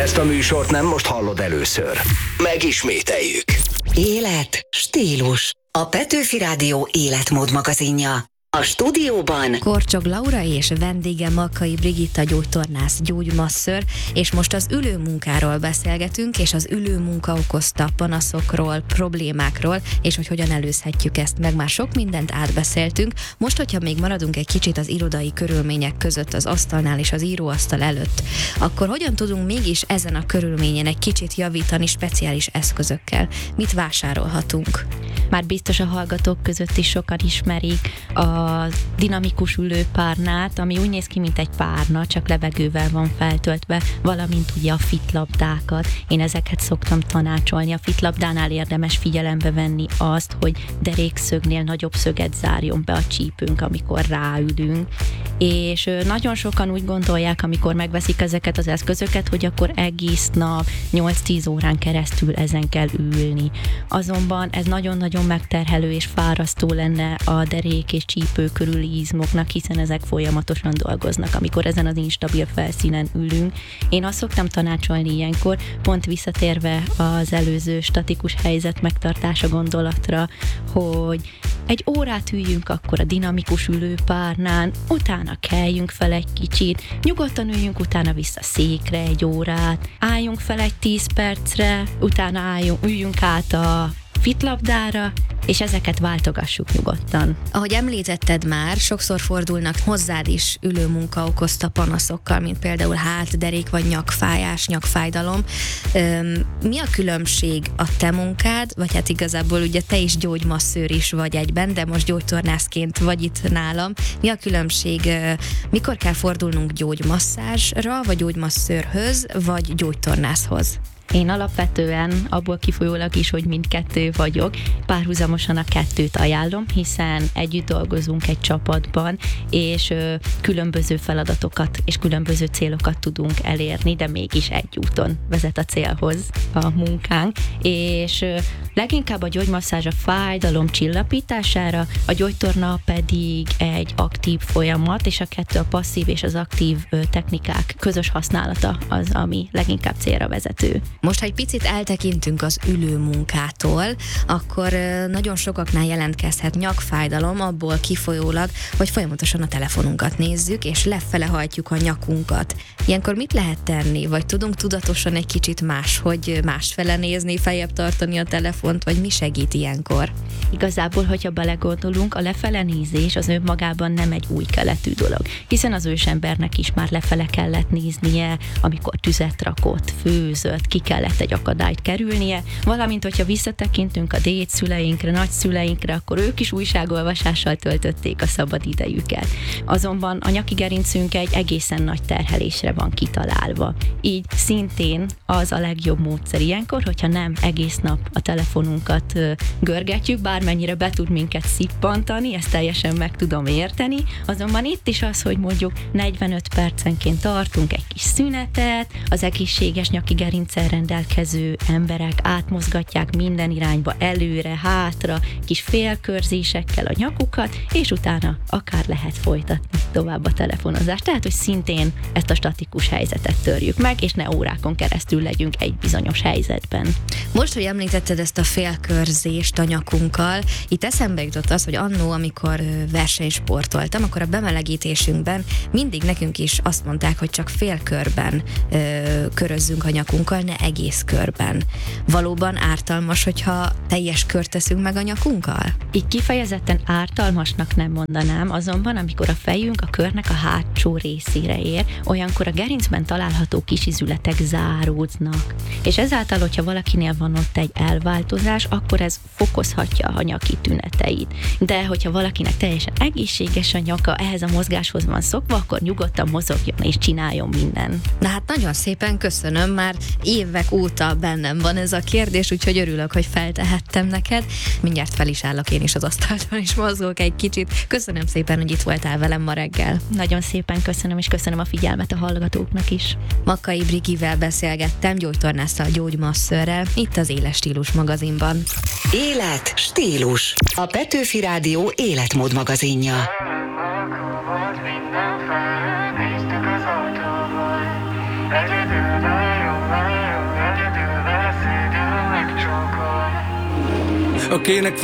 Ezt a műsort nem most hallod először. Megismételjük. Élet, stílus. A Petőfi Rádió életmód magazinja. A stúdióban Korcsog Laura és vendége Makkai Brigitta gyógytornász, gyógymasször, és most az ülőmunkáról beszélgetünk, és az ülőmunka okozta panaszokról, problémákról, és hogy hogyan előzhetjük ezt meg. Már sok mindent átbeszéltünk. Most, hogyha még maradunk egy kicsit az irodai körülmények között, az asztalnál és az íróasztal előtt, akkor hogyan tudunk mégis ezen a körülményen egy kicsit javítani speciális eszközökkel? Mit vásárolhatunk? Már biztos a hallgatók között is sokan ismerik a dinamikus ülőpárnát, ami úgy néz ki, mint egy párna, csak levegővel van feltöltve, valamint ugye a fitlabdákat. Én ezeket szoktam tanácsolni. A fitlabdánál érdemes figyelembe venni azt, hogy derékszögnél nagyobb szöget zárjon be a csípőnk, amikor ráülünk. És nagyon sokan úgy gondolják, amikor megveszik ezeket az eszközöket, hogy akkor egész nap 8-10 órán keresztül ezen kell ülni. Azonban ez nagyon-nagyon megterhelő és fárasztó lenne a derék és csípő körüli izmoknak, hiszen ezek folyamatosan dolgoznak, amikor ezen az instabil felszínen ülünk. Én azt szoktam tanácsolni ilyenkor, pont visszatérve az előző statikus helyzet megtartása gondolatra, hogy egy órát üljünk akkor a dinamikus ülőpárnán, utána keljünk fel egy kicsit, nyugodtan üljünk utána vissza székre egy órát, álljunk fel egy 10 percre, utána üljünk át a fitlabdára, és ezeket váltogassuk nyugodtan. Ahogy említetted már, sokszor fordulnak hozzád is ülőmunka okozta panaszokkal, mint például derék vagy nyakfájás, nyakfájdalom. Mi a különbség a te munkád, vagy hát igazából ugye te is gyógymasszőr is vagy egyben, de most gyógytornászként vagy itt nálam. Mi a különbség, mikor kell fordulnunk gyógymasszázsra, vagy gyógymasszőrhöz, vagy gyógytornászhoz? Én alapvetően abból kifolyólag is, hogy mindkettő vagyok, párhuzamosan a kettőt ajánlom, hiszen együtt dolgozunk egy csapatban, és különböző feladatokat és különböző célokat tudunk elérni, de mégis egy úton vezet a célhoz a munkánk, és leginkább a gyógymasszázs a fájdalom csillapítására, a gyógytorna pedig egy aktív folyamat, és a kettő, a passzív és az aktív technikák közös használata az, ami leginkább célra vezető. Most, ha egy picit eltekintünk az ülőmunkától, akkor nagyon sokaknál jelentkezhet nyakfájdalom abból kifolyólag, hogy folyamatosan a telefonunkat nézzük, és lefele hajtjuk a nyakunkat. Ilyenkor mit lehet tenni? Vagy tudunk tudatosan egy kicsit másfele nézni, feljebb tartani a telefont, vagy mi segít ilyenkor? Igazából, hogyha belegondolunk, a lefele nézés az önmagában nem egy új keletű dolog, hiszen az ősembernek is már lefele kellett néznie, amikor tüzet rakott, főzött, ki kellett egy akadályt kerülnie, valamint, hogyha visszatekintünk a dédszüleinkre, nagyszüleinkre, akkor ők is újságolvasással töltötték a szabad idejüket. Azonban a nyaki gerincünk egy egészen nagy terhelésre van kitalálva. Így szintén az a legjobb módszer ilyenkor, hogyha nem egész nap a telefonunkat görgetjük, bármennyire be tud minket szippantani, ezt teljesen meg tudom érteni, azonban itt is az, hogy mondjuk 45 percenként tartunk egy kis szünetet, az egészséges nyaki gerinccel rendelkező emberek átmozgatják minden irányba, előre, hátra, kis félkörzésekkel a nyakukat, és utána akár lehet folytatni tovább a telefonozást. Tehát, hogy szintén ezt a statikus helyzetet törjük meg, és ne órákon keresztül legyünk egy bizonyos helyzetben. Most, hogy említetted ezt a félkörzést a nyakunkkal, itt eszembe jutott az, hogy annó, amikor versenysportoltam, akkor a bemelegítésünkben mindig nekünk is azt mondták, hogy csak félkörben körözzünk a nyakunkkal, ne egész körben. Valóban ártalmas, hogyha teljes kört teszünk meg a nyakunkkal? Így kifejezetten ártalmasnak nem mondanám, azonban amikor a fejünk a körnek a hátsó részére ér, olyankor a gerincben található kis izületek záródnak. És ezáltal, hogyha valakinél van ott egy elváltozás, akkor ez fokozhatja a nyaki tüneteit. De hogyha valakinek teljesen egészséges a nyaka, ehhez a mozgáshoz van szokva, akkor nyugodtan mozogjon és csináljon minden. Na hát nagyon szépen köszönöm, már évek óta bennem van ez a kérdés, úgyhogy örülök, hogy feltehettem neked. Mindjárt fel is állok én is az asztalton, és mozgok egy kicsit. Köszönöm szépen, hogy itt voltál velem ma reggel. Nagyon szépen köszönöm, és köszönöm a figyelmet a hallgatóknak is. Makkai Brigivel beszélgettem, gyógytornásszal, gyógymasszőrrel, itt az Éles Stílus magazinban. Élet, stílus. A Petőfi Rádió életmód magazinja. Néztük az autóból, egyedül a jó. Akinek